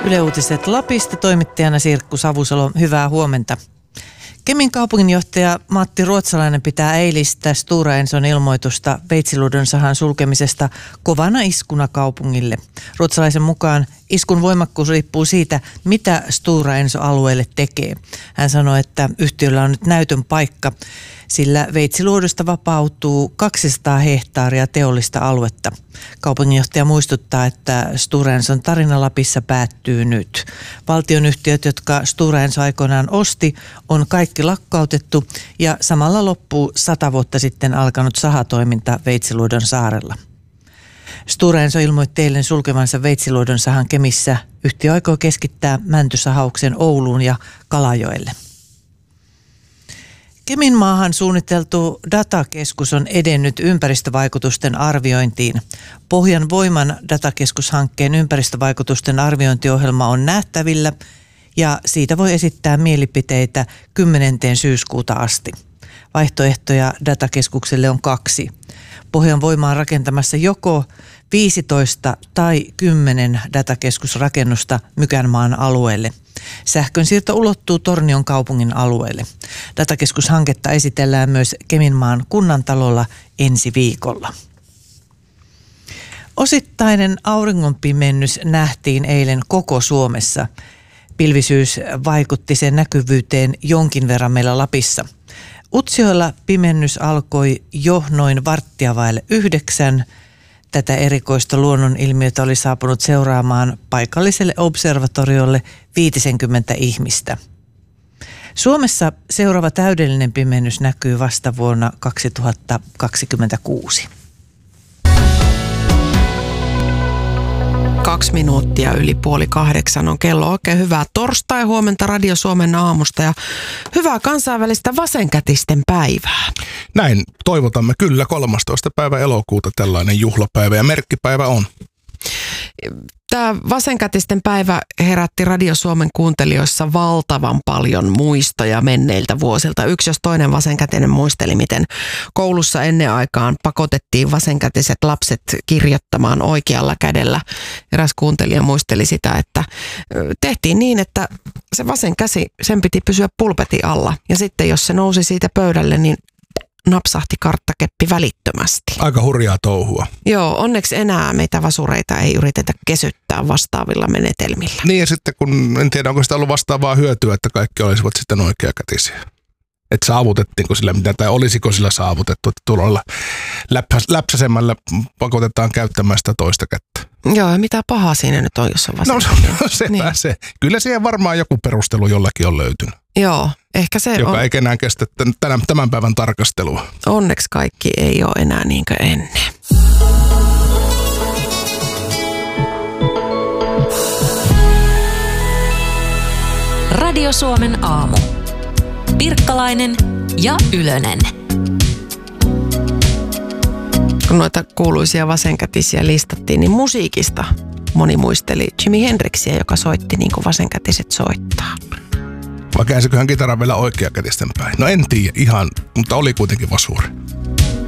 Yle Uutiset Lapista, toimittajana Sirkku Savusalo. Hyvää huomenta. Kemin kaupunginjohtaja Matti Ruotsalainen pitää eilistä Stora Enson ilmoitusta Veitsiluodon sahan sulkemisesta kovana iskuna kaupungille. Ruotsalaisen mukaan iskun voimakkuus riippuu siitä, mitä Stora Enso alueelle tekee. Hän sanoi, että yhtiöllä on nyt näytön paikka, sillä Veitsiluodosta vapautuu 200 hehtaaria teollista aluetta. Kaupunginjohtaja muistuttaa, että Stora Enson tarina Lapissa päättyy nyt. Valtionyhtiöt, jotka Stora Enso aikoinaan osti, on kaikki lakkautettu ja samalla loppuu 100 vuotta sitten alkanut sahatoiminta Veitsiluodon saarella. Stora Enso ilmoitti eilen sulkevansa Veitsiluodon sahan Kemissä. Yhtiö aikoo keskittää mäntysahauksen Ouluun ja Kalajoelle. Kemin maahan suunniteltu datakeskus on edennyt ympäristövaikutusten arviointiin. Pohjan Voiman datakeskushankkeen ympäristövaikutusten arviointiohjelma on nähtävillä ja siitä voi esittää mielipiteitä 10. syyskuuta asti. Vaihtoehtoja datakeskukselle on 2. Pohjan Voima on rakentamassa joko 15 tai 10 datakeskusrakennusta Mykänmaan alueelle. Sähkönsiirto ulottuu Tornion kaupungin alueelle. Datakeskushanketta esitellään myös Keminmaan kunnantalolla ensi viikolla. Osittainen auringonpimennys nähtiin eilen koko Suomessa. Pilvisyys vaikutti sen näkyvyyteen jonkin verran meillä Lapissa. Utsjoella pimennys alkoi jo noin 8:15. Tätä erikoista luonnonilmiötä oli saapunut seuraamaan paikalliselle observatoriolle 50 ihmistä. Suomessa seuraava täydellinen pimennys näkyy vasta vuonna 2026. 2 minuuttia yli 7:30 on kello. Oikein hyvää torstai-huomenta Radio Suomen aamusta ja hyvää kansainvälistä vasenkätisten päivää. Näin toivotamme kyllä 13. päivä elokuuta tällainen juhlapäivä ja merkkipäivä on. Tämä vasenkätisten päivä herätti Radio Suomen kuuntelijoissa valtavan paljon muistoja menneiltä vuosilta. Yksi jos toinen vasenkätinen muisteli, miten koulussa ennen aikaan pakotettiin vasenkätiset lapset kirjoittamaan oikealla kädellä. Eräs kuuntelija muisteli sitä, että tehtiin niin, että se vasen käsi, sen piti pysyä pulpetin alla. Ja sitten jos se nousi siitä pöydälle, niin napsahti karttakeppi välittömästi. Aika hurjaa touhua. Joo, onneksi enää meitä vasureita ei yritetä kesyttää vastaavilla menetelmillä. Niin ja sitten kun en tiedä, onko sitä ollut vastaavaa hyötyä, että kaikki olisivat sitten oikeakätisiä. Että saavutettiinko sillä mitä tai olisiko sillä saavutettu, että tuolla läpsäsemällä pakotetaan käyttämään sitä toista kättä. Joo, ja mitä pahaa siinä nyt on, jos on vasenkätinen? No sepä niin. Se. Kyllä siihen varmaan joku perustelu jollakin on löytynyt. Joo, ehkä se joka ei enää kestä tämän päivän tarkastelua. Onneksi kaikki ei ole enää niin kuin ennen. Radio Suomen aamu. Pirkkalainen ja Ylönen. Kun noita kuuluisia vasenkätisiä listattiin, niin musiikista moni muisteli Jimi Hendrixia, joka soitti niin kuin vasenkätiset soittaa. Vai käänsiköhän kitaran vielä oikeakätisten päin? No en tiedä ihan, mutta oli kuitenkin vasuri.